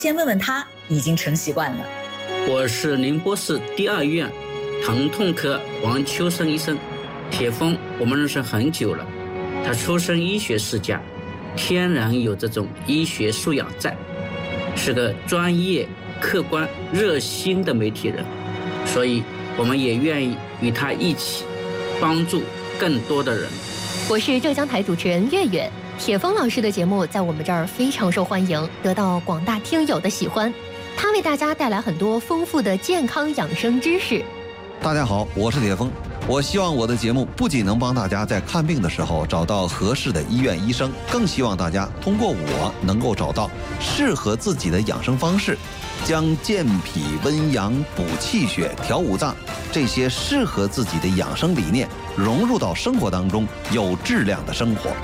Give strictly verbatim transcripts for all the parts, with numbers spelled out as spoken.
先问问他已经成习惯了。 我是宁波市第二医院疼痛科王秋生医生。铁峰我们认识很久了，他出身医学世家，天然有这种医学素养在，是个专业、客观、热心的媒体人，所以我们也愿意与他一起帮助更多的人。 我是浙江台主持人月月。铁峰老师的节目在我们这儿非常受欢迎，得到广大听友的喜欢。他为大家带来很多丰富的健康养生知识。 大家好，我是铁峰。我希望我的节目不仅能帮大家在看病的时候找到合适的医院医生，更希望大家通过我能够找到适合自己的养生方式，将健脾温阳、补气血、调五脏这些适合自己的养生理念融入到生活当中，有质量的生活。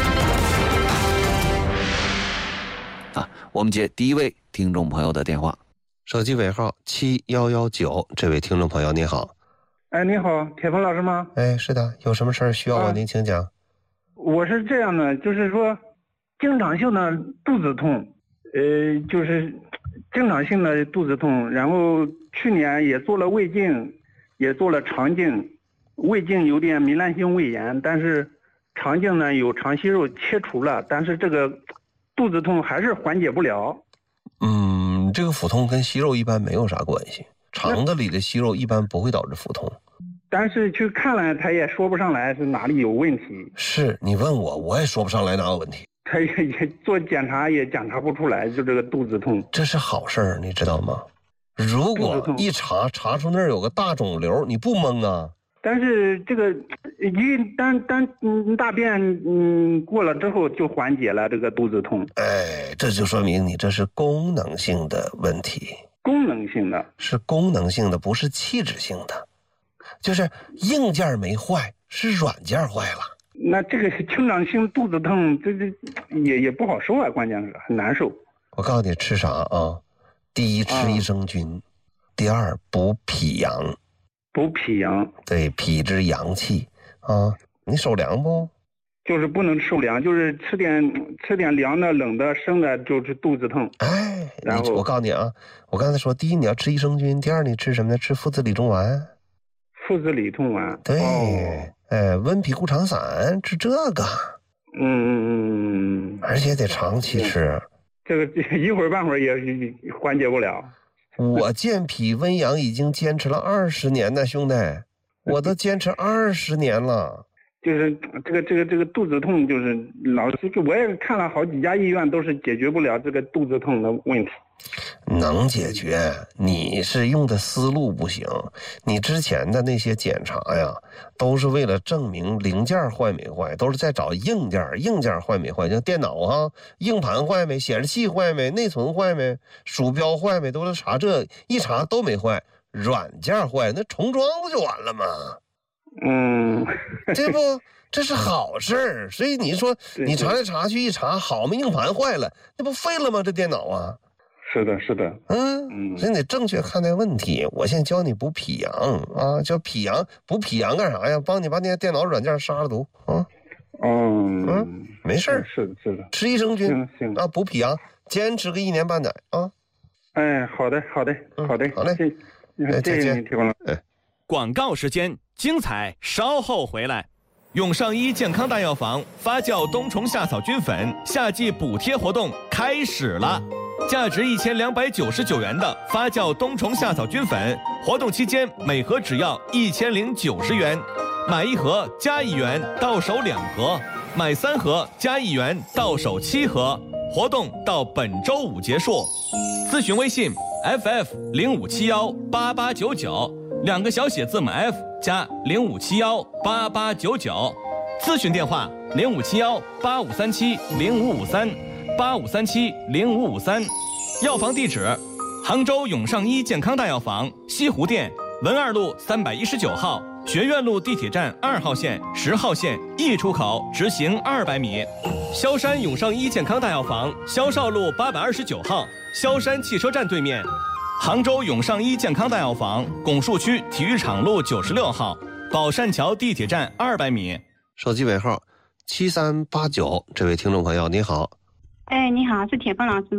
啊，我们接第一位听众朋友的电话， 手机尾号七一一九，这位听众朋友您好。 哎，你好，铁峰老师吗？ 哎，是的，有什么事儿需要我、啊、您请讲。 我是这样的，就是说，经常性的肚子痛，呃，就是经常性的肚子痛，然后去年也做了胃镜，也做了肠镜，胃镜有点糜烂性胃炎，但是肠镜呢有肠息肉切除了，但是这个肚子痛还是缓解不了。 嗯，这个腹痛跟息肉一般没有啥关系。肠子里的息肉一般不会导致腹痛， 但是去看了他也说不上来是哪里有问题。 是你问我，我也说不上来哪有问题。 他也也做检查也检查不出来，就这个肚子痛。 这是好事儿，你知道吗？如果一查查出那儿有个大肿瘤，你不懵啊？ 但是这个一单单嗯大便嗯过了之后就缓解了这个肚子痛。 哎，这就说明你这是功能性的问题。 功能性的是功能性的，不是器质性的，就是硬件没坏，是软件坏了。 那这个经常性肚子痛，这这也也不好受啊，关键是很难受。 我告诉你吃啥啊？第一，吃益生菌；啊、第二，补脾阳。 补脾阳， 对，脾之阳气啊。你手凉不？ 就是不能受凉，就是吃点吃点凉的、冷的、生的，就是肚子疼。 哎， 然后我告诉你啊，我刚才说，第一你要吃益生菌，第二你吃什么呢？吃附子理痛丸。 附子理痛丸。 对， 哦、 哎，温脾固肠散，吃这个。 嗯嗯嗯。 而且得长期吃。 这个一会儿半会儿也缓解不了。 我健脾温阳已经坚持了二十年呢，兄弟，我都坚持二十年了。 就是这个这个这个肚子痛，就是老是我也看了好几家医院，都是解决不了这个肚子痛的问题。 能解决，你是用的思路不行。你之前的那些检查呀，都是为了证明零件坏没坏，都是在找硬件，硬件坏没坏，像电脑啊，硬盘坏没，显示器坏没，内存坏没，鼠标坏没，都是查这一查都没坏，软件坏，那重装不就完了吗？ 嗯， 这不这是好事儿，所以你说你查来查去一查，好嘛，硬盘坏了，那不废了吗？这电脑啊， 是的，是的， 嗯，所以你得正确看待问题。我现在教你补脾阳啊，叫脾阳，补脾阳干啥呀？帮你把那些电脑软件杀了毒啊。 嗯嗯，没事儿， 是的，是的， 吃益生菌行行啊，补脾阳，坚持个一年半载啊。 哎，好的，好的，好的， 好嘞， 谢谢谢你，铁峰老师。 广告时间，精彩稍后回来。永上医健康大药房发酵冬虫夏草菌粉夏季补贴活动开始了，价值一千两百九十九元的发酵冬虫夏草菌粉，活动期间每盒只要一千零九十元，买一盒加一元到手两盒，买三盒加一元到手七盒，活动到本周五结束。咨询微信 F F 零五七幺八八九九，两个小写字母 F 加零五七幺八八九九，咨询电话零五七幺八五三七零五五三八五三七零五五三，药房地址：杭州永上医健康大药房西湖店文二路三百一十九号，学院路地铁站二号线、十号线 E 出口直行二百米。萧山永上医健康大药房萧少路八百二十九号，萧山汽车站对面。杭州永上医健康大药房拱墅区体育场路九十六号，宝善桥地铁站二百米。 手机尾号七三八九，这位听众朋友你好。 哎，你好，是铁峰老师吗？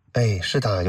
哎，是的。